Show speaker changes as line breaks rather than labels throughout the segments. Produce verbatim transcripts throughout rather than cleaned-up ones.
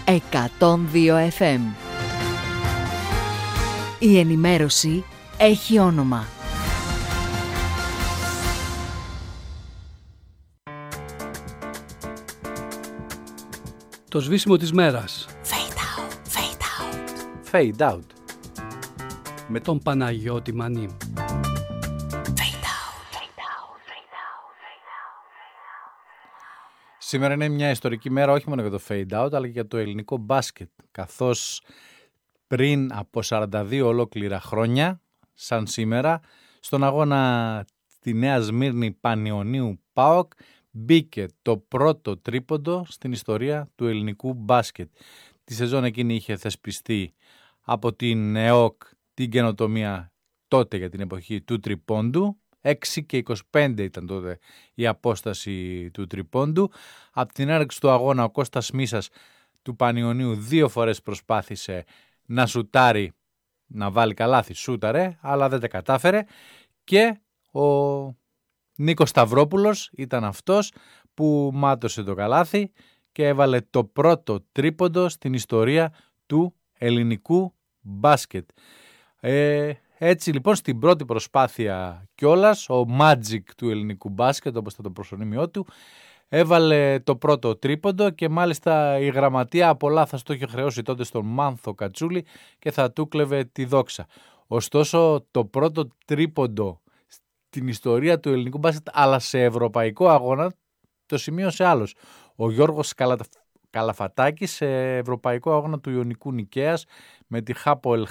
εκατόν δύο εφ εμ. Η ενημέρωση έχει όνομα.
Το σβήσιμο της μέρας.
Fade out, fade out.
Fade out.
Με τον Παναγιώτη Μανί.
Σήμερα είναι μια ιστορική μέρα όχι μόνο για το fade out αλλά και για το ελληνικό μπάσκετ, καθώς πριν από σαράντα δύο ολόκληρα χρόνια, σαν σήμερα, στον αγώνα στη Νέα Σμύρνη Πανιωνίου ΠΑΟΚ μπήκε το πρώτο τρίποντο στην ιστορία του ελληνικού μπάσκετ. Τη σεζόν εκείνη είχε θεσπιστεί από την ΕΟΚ την καινοτομία τότε για την εποχή του τριπόντου. έξι και είκοσι πέντε ήταν τότε η απόσταση του τριπόντου. Από την έναρξη του αγώνα ο Κώστας Μίσας του Πανιωνίου δύο φορές προσπάθησε να σουτάρει, να βάλει καλάθι, σούταρε, αλλά δεν τα κατάφερε, και ο Νίκος Σταυρόπουλος ήταν αυτός που μάτωσε το καλάθι και έβαλε το πρώτο τρίποντο στην ιστορία του ελληνικού μπάσκετ. Ε, έτσι λοιπόν στην πρώτη προσπάθεια κιόλας ο Magic του ελληνικού μπάσκετ, όπως ήταν το προσωνύμιό του, έβαλε το πρώτο τρίποντο και μάλιστα η γραμματεία από λάθος το είχε χρεώσει τότε στον Μάνθο Κατσούλη και θα του κλέβε τη δόξα. Ωστόσο το πρώτο τρίποντο στην ιστορία του ελληνικού μπάσκετ αλλά σε ευρωπαϊκό αγώνα το σημείωσε άλλος. Ο Γιώργος Καλα... Καλαφατάκης σε ευρωπαϊκό αγώνα του Ιωνικού Νικαίας με τη Χάπολ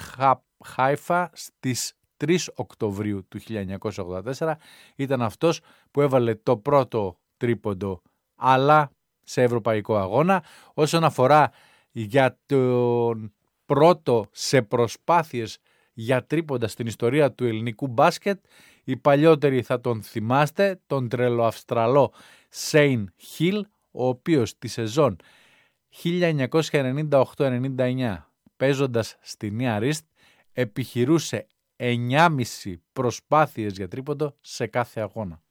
Χάιφα στις τρεις Οκτωβρίου του χίλια εννιακόσια ογδόντα τέσσερα ήταν αυτός που έβαλε το πρώτο τρίποντο αλλά σε ευρωπαϊκό αγώνα. Όσον αφορά για τον πρώτο σε προσπάθειες για τρίποντα στην ιστορία του ελληνικού μπάσκετ, οι παλιότεροι θα τον θυμάστε, τον τρελοαυστραλό Σέιν Χιλ, ο οποίος τη σεζόν χίλια εννιακόσια ενενήντα οκτώ ενενήντα εννιά παίζοντας στη Νέα Ρίστ επιχειρούσε εννιά και μισή προσπάθειες για τρίποντο σε κάθε αγώνα.